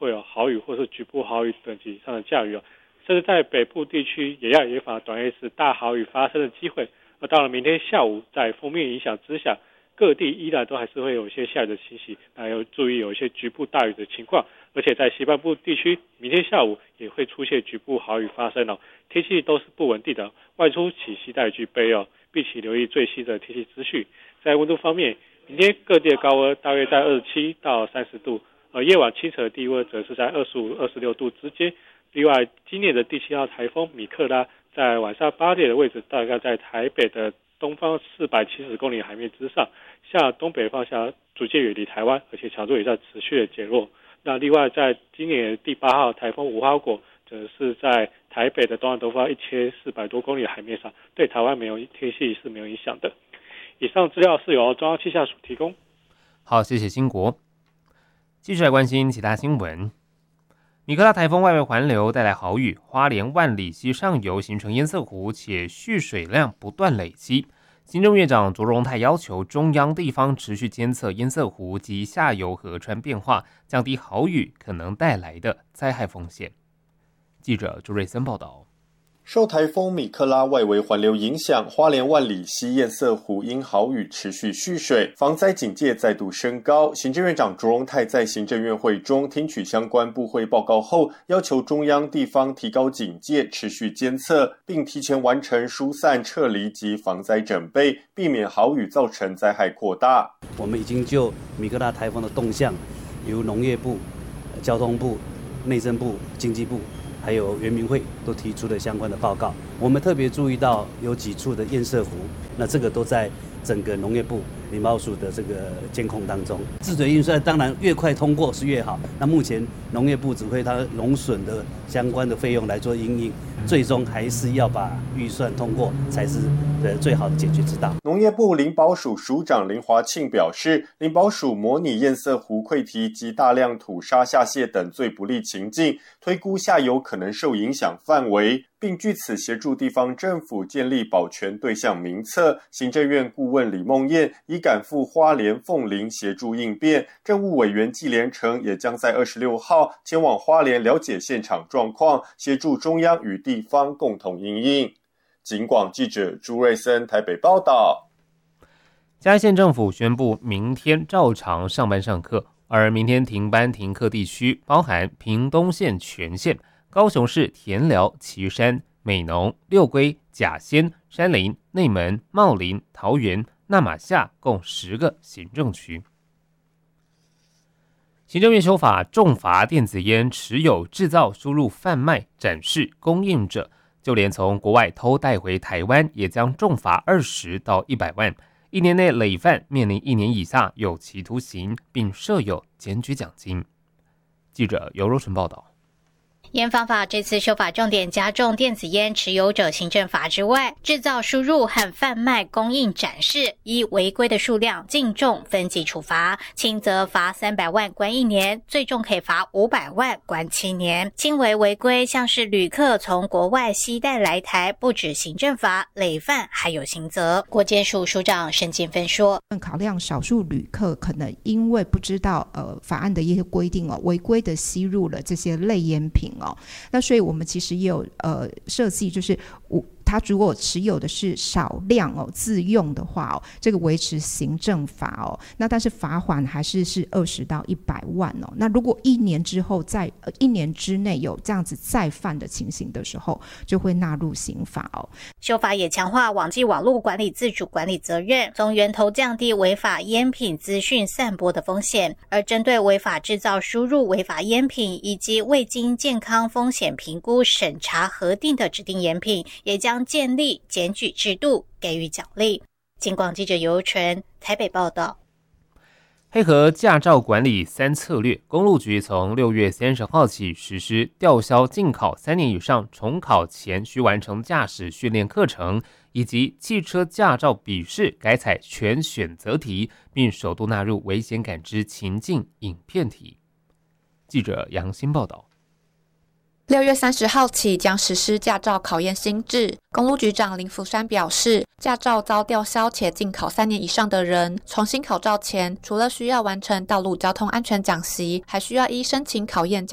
会有豪雨或是局部豪雨等级以上的降雨甚至在北部地区也要严防短夜时大豪雨发生的机会。而到了明天下午，在锋面影响之下，各地依然都还是会有一些下雨的情形，还有注意有一些局部大雨的情况。而且在西半部地区，明天下午也会出现局部豪雨发生天气都是不稳定的，外出请携带具备并且留意最新的天气资讯。在温度方面，明天各地的高温大约在27到30度，而夜晚清晨的低温则是在25、26度之间。另外，今年的第7号台风米克拉在晚上8点的位置，大概在台北的东方470公里海面之上，向东北方向逐渐远离台湾，而且强度也在持续的减弱。那另外，在今年第8号台风无花果，则是在台北的东南东方1400多公里海面上，对台湾天气是没有影响的。以上资料是由中央气象署提供。 好，谢谢兴国。继续来关心其他新闻。米克拉台风外围环流带来豪雨，花莲万里溪上游形成堰塞湖，且蓄水量不断累积。行政院长卓荣泰要求中央地方持续监测堰塞湖及下游河川变化，降低豪雨可能带来的灾害风险。记者朱瑞森报道。 受台风米克拉外围环流影响，花莲万里溪堰塞湖因豪雨持续蓄水，防灾警戒再度升高。行政院长卓荣泰在行政院会中听取相关部会报告后，要求中央地方提高警戒，持续监测，并提前完成疏散撤离及防灾准备，避免豪雨造成灾害扩大。 我们已经就米克拉台风的动向，由农业部、交通部、内政部、经济部还有原民会都提出了相关的报告。我们特别注意到有几处的堰塞湖，那这个都在整个农业部林保署的这个监控当中。治水运算当然越快通过是越好，那目前农业部只会它农损的相关的费用来做因应，最终还是要把预算通过才是最好的解决之道。 农业部林保署署长林华庆表示，林保署模拟堰塞湖溃堤及大量土沙下泄等最不利情境，推估下游可能受影响范围，并据此协助地方政府建立保全对象名册。行政院顾问李梦燕已赶赴花莲凤林协助应变，政务委员纪连成也将在26号前往花莲了解现场状况，协助中央与地方共同因应。警广记者朱瑞森台北报道。 嘉义县政府宣布明天照常上班上课，而明天停班停课地区包含屏东县全县、高雄市田寮、旗山、美浓、六龟、甲仙、山林、内门、茂林、桃园、那玛夏共10个行政区。行政院修法重罚电子烟持有、制造、输入、贩卖、展示、供应者，就连从国外偷带回台湾也将重罚20到100万，1年内累犯面临1年以下有期徒刑，并设有检举奖金。记者尤若纯报道。 烟方法这次修法重点加重电子烟持有者行政罚之外，制造、输入和贩卖、供应、展示依违规的数量净重分级处罚，轻则罚300万关1年，最重可以罚500万关7年。轻微违规像是旅客从国外携带来台，不止行政罚，累犯还有刑责。国检署署长沈建芬说， 考量少数旅客可能因为不知道法案的一些规定违规的吸入了这些类烟品那所以我们其实也有设计，就是他如果持有的是少量自用的话这个维持行政罚那但是罚款还是20到100万那如果1年之后在1年之内有这样子再犯的情形的时候，就会纳入刑法修法也强化网际网络管理自主管理责任，从源头降低违法烟品资讯散播的风险，而针对违法制造、输入违法烟品以及未经健康风险评估审查核定的指定烟品，也将建立检举制度，给予奖励。警广记者尤纯台北报道。 配合驾照管理3策略，公路局从6月30号起实施吊销禁考3年以上重考前需完成驾驶训练课程，以及汽车驾照笔试改采全选择题，并首度纳入危险感知情境影片题。记者杨欣报道。 6月30号起将实施驾照考验新制。公路局长林福山表示，驾照遭吊销且禁考3年以上的人，重新考照前，除了需要完成道路交通安全讲习，还需要依申请考验